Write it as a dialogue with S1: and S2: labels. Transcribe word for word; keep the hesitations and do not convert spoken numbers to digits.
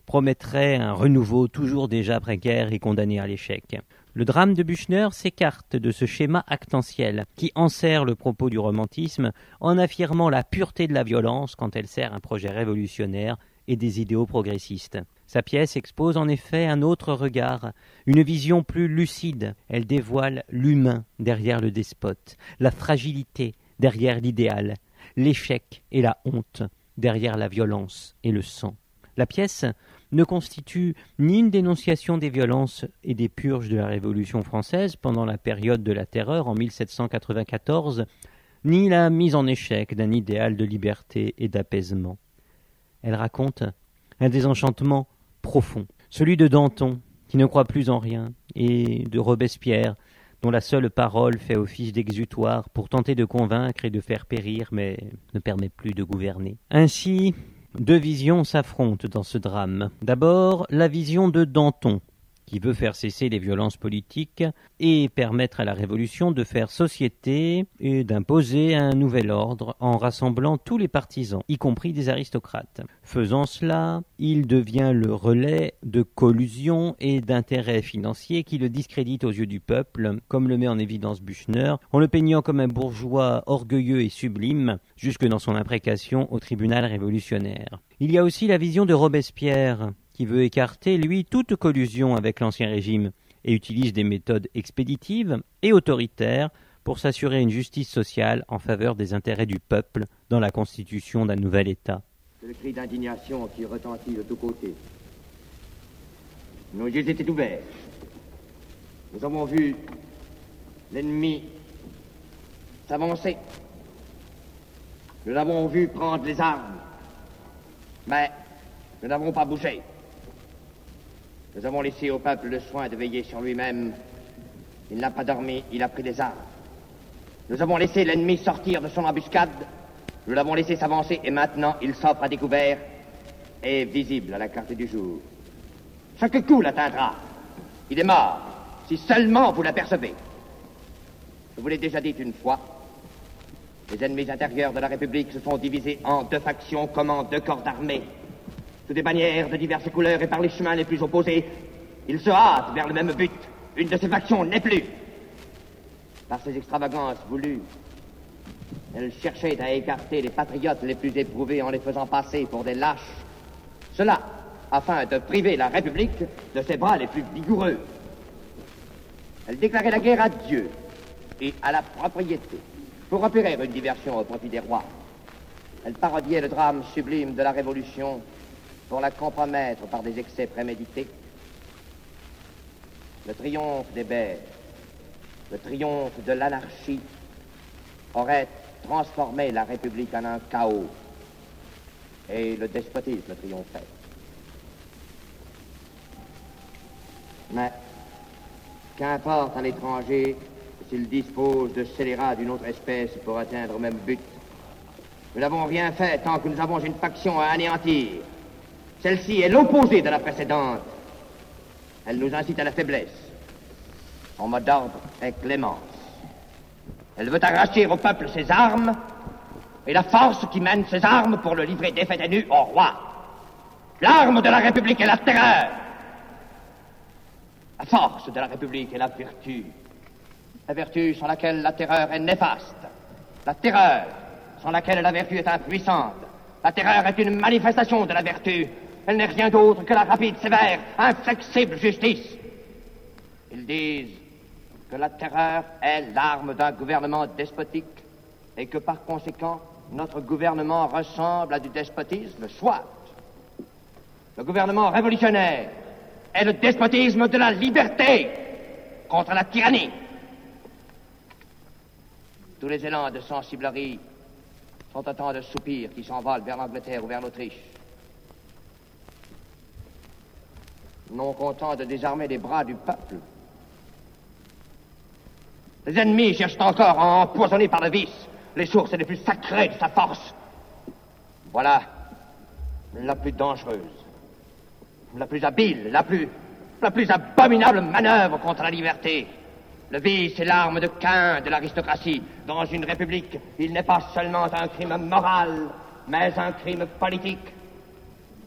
S1: promettrait un renouveau toujours déjà précaire et condamné à l'échec. Le drame de Büchner s'écarte de ce schéma actantiel qui enserre le propos du romantisme en affirmant la pureté de la violence quand elle sert un projet révolutionnaire et des idéaux progressistes. Sa pièce expose en effet un autre regard, une vision plus lucide. Elle dévoile l'humain derrière le despote, la fragilité derrière l'idéal, l'échec et la honte derrière la violence et le sang. La pièce ne constitue ni une dénonciation des violences et des purges de la Révolution française pendant la période de la Terreur en mille sept cent quatre-vingt-quatorze, ni la mise en échec d'un idéal de liberté et d'apaisement. Elle raconte un désenchantement profond, celui de Danton, qui ne croit plus en rien, et de Robespierre, dont la seule parole fait office d'exutoire pour tenter de convaincre et de faire périr, mais ne permet plus de gouverner. Ainsi, deux visions s'affrontent dans ce drame. D'abord, la vision de Danton, qui veut faire cesser les violences politiques et permettre à la Révolution de faire société et d'imposer un nouvel ordre en rassemblant tous les partisans, y compris des aristocrates. Faisant cela, il devient le relais de collusion et d'intérêts financiers qui le discréditent aux yeux du peuple, comme le met en évidence Büchner, en le peignant comme un bourgeois orgueilleux et sublime, jusque dans son imprécation au tribunal révolutionnaire. Il y a aussi la vision de Robespierre, qui veut écarter, lui, toute collusion avec l'Ancien Régime et utilise des méthodes expéditives et autoritaires pour s'assurer une justice sociale en faveur des intérêts du peuple dans la constitution d'un nouvel État.
S2: C'est le cri d'indignation qui retentit de tous côtés. Nos yeux étaient ouverts. Nous avons vu l'ennemi s'avancer. Nous l'avons vu prendre les armes. Mais nous n'avons pas bougé. Nous avons laissé au peuple le soin de veiller sur lui-même. Il n'a pas dormi, il a pris des armes. Nous avons laissé l'ennemi sortir de son embuscade. Nous l'avons laissé s'avancer et maintenant il s'offre à découvert et visible à la carte du jour. Chaque coup l'atteindra. Il est mort, si seulement vous l'apercevez. Je vous l'ai déjà dit une fois, les ennemis intérieurs de la République se sont divisés en deux factions comme en deux corps d'armée. Sous des bannières de diverses couleurs et par les chemins les plus opposés, ils se hâtent vers le même but. Une de ces factions n'est plus. Par ces extravagances voulues, elle cherchait à écarter les patriotes les plus éprouvés en les faisant passer pour des lâches. Cela, afin de priver la République de ses bras les plus vigoureux. Elle déclarait la guerre à Dieu et à la propriété pour opérer une diversion au profit des rois. Elle parodiait le drame sublime de la Révolution pour la compromettre par des excès prémédités. Le triomphe des bêtes, le triomphe de l'anarchie aurait transformé la République en un chaos et le despotisme triomphait. Mais qu'importe à l'étranger s'il dispose de scélérats d'une autre espèce pour atteindre le même but. Nous n'avons rien fait tant que nous avons une faction à anéantir. Celle-ci est l'opposé de la précédente. Elle nous incite à la faiblesse. Son mot d'ordre est clémence. Elle veut arracher au peuple ses armes et la force qui mène ses armes pour le livrer défait et nu au roi. L'arme de la République est la terreur. La force de la République est la vertu. La vertu sans laquelle la terreur est néfaste. La terreur sans laquelle la vertu est impuissante. La terreur est une manifestation de la vertu. Elle n'est rien d'autre que la rapide, sévère, inflexible justice. Ils disent que la terreur est l'arme d'un gouvernement despotique et que par conséquent, notre gouvernement ressemble à du despotisme, soit. Le gouvernement révolutionnaire est le despotisme de la liberté contre la tyrannie. Tous les élans de sensiblerie sont autant de soupirs qui s'envolent vers l'Angleterre ou vers l'Autriche. Non content de désarmer les bras du peuple, les ennemis cherchent encore à empoisonner par le vice les sources les plus sacrées de sa force. Voilà la plus dangereuse, la plus habile, la plus, la plus abominable manœuvre contre la liberté. Le vice est l'arme de Caïn de l'aristocratie. Dans une république, il n'est pas seulement un crime moral, mais un crime politique.